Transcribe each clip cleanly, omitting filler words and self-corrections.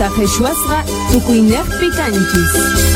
Chayqa qhichwasqa tukuynaqpi kanchis.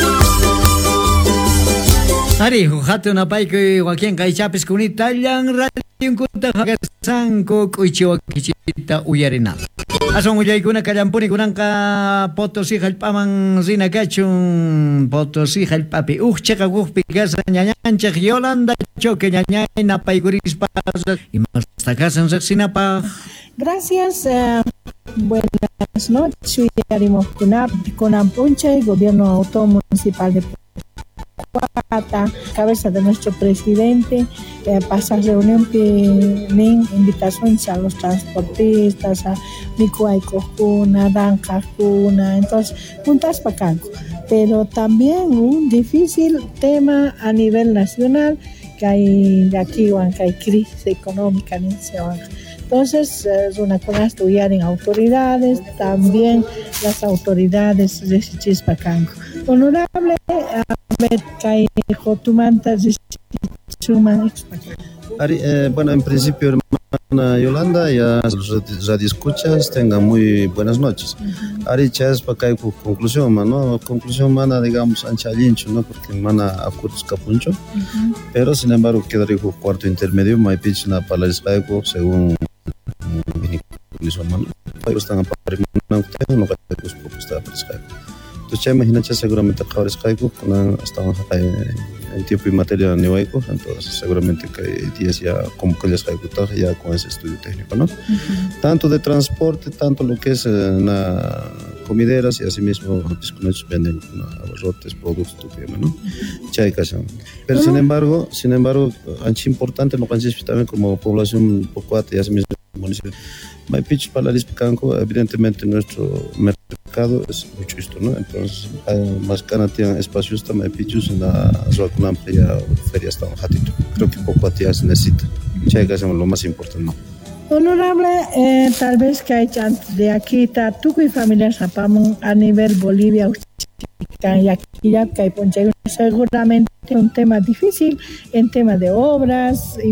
Ari, hatun apaykuy Joaquín Kaychapis kunita tallan radionkuta hakasanku k'uychiwakichita uyarina. Ason uyaykuna kallampuni kunanqa Potosí hallp'aman rina kachun Potosí hallp'api uqchaqa uqpi kasa ñañanchaq Yolanda Choque ñañayna paykurispas imasta kasan riqsinapaq. Gracias, buenas noches. Uyarimos kunan punchay, Gobierno Autónomo Municipal de Pucallpa, cabeza de nuestro presidente, pasa reunión que invitaciones a los transportistas, a Micuaycojuna, Dancajuna, entonces juntas para acá. Pero también un difícil tema a nivel nacional, que hay de aquí, que hay crisis económica en ese. Entonces, es una cosa estudiar en autoridades, también las autoridades de Chispacanco. Honorable, bueno, en principio, hermana Yolanda, ya radio escuchas, tengan muy buenas noches. Ari chas para acá conclusión, ¿no? Conclusión, mana, digamos, anchalincho, ¿no? Porque mana acuerdos capuncho, pero sin embargo quedaría cuarto intermedio, mai pitch na para el Skype, según están a parir no entonces ya imagínate seguramente ahora Skype estamos en tiempo y materia neoico, entonces seguramente que días ya como que les ya con ese estudio técnico, ¿no? Tanto de transporte, tanto lo que es comideras y así mismo los venden abarrotes, productos, ¿no? Pero sin embargo, es importante no consiste también como población pocuata y así mismo municipio. Maipichus para Arispecanco, evidentemente nuestro mercado es mucho esto, ¿no? Entonces, más que nada tienen espacios también Maipichus en la zona con amplia feria hasta un ratito. Creo que poco se necesita. Ya que hacemos lo más importante. Honorable, tal vez que hay de aquí, Tatuco y familia Zapamón a nivel Bolivia, y aquí ya que hay seguramente un tema difícil en tema de obras y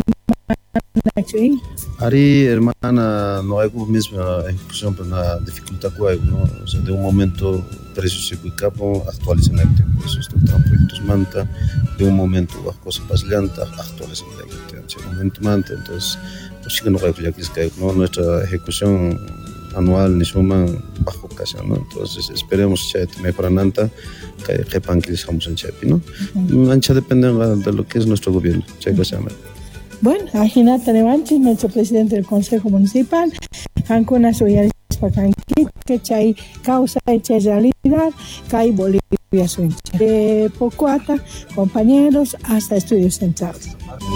Ari, hermana, no hay misma ejecución, pero una dificultad que hay, ¿no? O sea, de un momento precios y capo actualizan el tiempo, eso es todo proyectos manta, de un momento las cosas más lentas, actualizan el tiempo, de un momento manta, entonces, pues sí que no hay que ¿no? Nuestra ejecución anual ni suman bajo casa, ¿no? Entonces esperemos que mejorando que panquilizamos en Chepi, ¿no? Ancha depende de lo que es nuestro gobierno, Chepi se llama. Bueno, Ajinata Nevanchi, nuestro presidente del Consejo Municipal, Cancuna Suyaris Pacanqui, que chay causa hecha realidad, Cay Bolivia Suincha. De Pocuata, compañeros, hasta Estudios Centrales.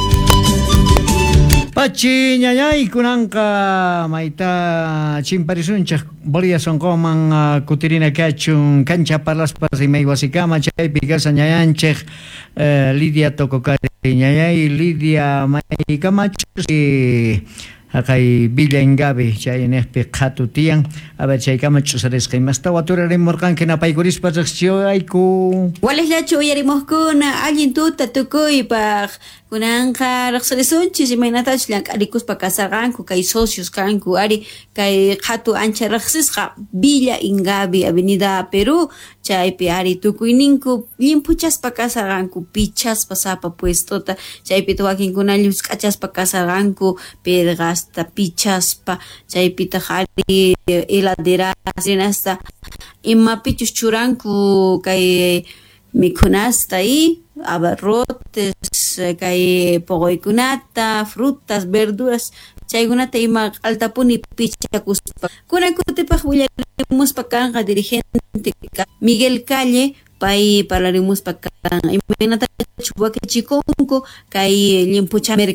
Pachi ñañay kunanqa mayta chimparisunchaq Bolivia sonqoman kutirina kachun cancha parlaspas imay wasikama chaypi kasa ñayanchaq Lidia Tokokari ñañay Lidia maykamachus Akay Villa Ingabe chay nespi qhatu tiyan a ver chay kamachus arisqimasta waturarimunqanki napaykurispas riqsiyayku walislachu uyarimuqkuna allin tuta tukuypaq kunanqa riqsirisunchis imaynatachu llank'arikuspa kasarqanku kay socios kanku ari kay qhatu ancha riqsisqa Villa Ingabe Avenida Perú chaypi ari tukuyninku llimpuchaspa kasarqanku pichaspa sapa puestota chaypi wakinkuna llusk'achaspa kasarqanku pergasta pichaspa chaypita ari heladeras hasta imapichus churanku kay mikhunasta y abarrotes kay pogoykunata frutas verduras chaykunata ima altapuni pichakuspa kunaykutipaq willarimuspa kanqa dirigente Miguel Calle pay parlarimuspa kanqa imaynatachu wakichikunku kay llimpucha